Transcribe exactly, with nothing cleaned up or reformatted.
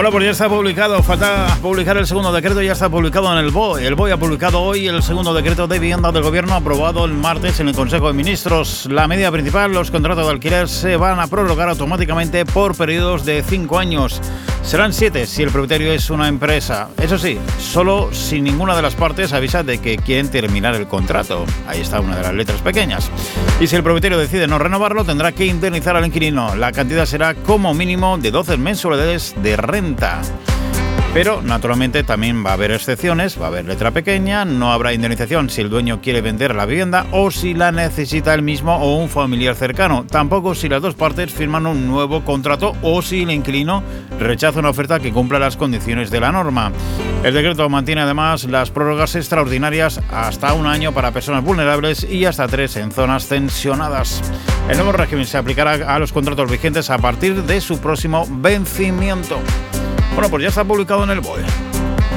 Bueno, pues ya está publicado, falta publicar el segundo decreto, ya está publicado en el B O E. El B O E ha publicado hoy el segundo decreto de vivienda del Gobierno aprobado el martes en el Consejo de Ministros. La medida principal, los contratos de alquiler se van a prorrogar automáticamente por periodos de cinco años. Serán siete si el propietario es una empresa. Eso sí, solo si ninguna de las partes avisa de que quieren terminar el contrato. Ahí está una de las letras pequeñas. Y si el propietario decide no renovarlo, tendrá que indemnizar al inquilino. La cantidad será como mínimo de doce mensualidades de renta. Pero, naturalmente, también va a haber excepciones, va a haber letra pequeña, no habrá indemnización si el dueño quiere vender la vivienda o si la necesita él mismo o un familiar cercano. Tampoco si las dos partes firman un nuevo contrato o si el inquilino rechaza una oferta que cumpla las condiciones de la norma. El decreto mantiene además las prórrogas extraordinarias hasta un año para personas vulnerables y hasta tres en zonas tensionadas. El nuevo régimen se aplicará a los contratos vigentes a partir de su próximo vencimiento. Bueno, pues ya está publicado en el B O E.